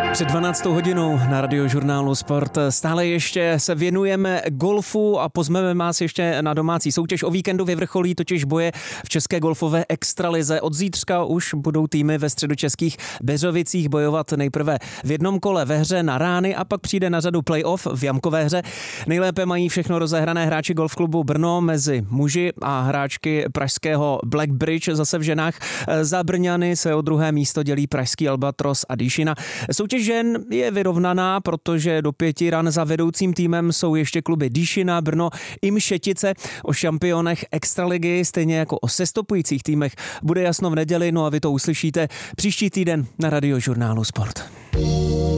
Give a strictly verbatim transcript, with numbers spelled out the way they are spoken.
Před dvanáctou hodinou na Radiožurnálu Sport stále ještě se věnujeme golfu a pozmeme vás ještě na domácí soutěž. O víkendu vyvrcholí totiž boje v české golfové extralize. Od zítřka už budou týmy ve středočeských Beřovicích bojovat nejprve v jednom kole ve hře na rány a pak přijde na řadu playoff v jamkové hře. Nejlépe mají všechno rozehrané hráči golfklubu Brno mezi muži a hráčky pražského Blackbridge zase v ženách. Za Brňany se o druhé místo dělí pražský Albatros a Díšina. Soutěž žen je vyrovnaná, protože do pěti ran za vedoucím týmem jsou ještě kluby Díšina, Brno i Mšetice. O šampionech extraligy, stejně jako o sestupujících týmech, bude jasno v neděli, no a vy to uslyšíte příští týden na Radiožurnálu Sport.